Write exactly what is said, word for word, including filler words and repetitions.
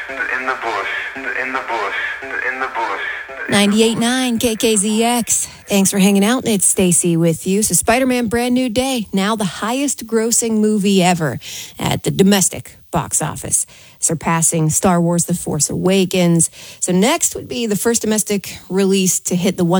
in the bush, in the bush, in the bush. ninety-eight point nine K K Z X. Thanks for hanging out. It's Stacy with you. So Spider-Man Brand New Day, now the highest grossing movie ever at the domestic box office, surpassing Star Wars The Force Awakens. So next would be the first domestic release to hit the one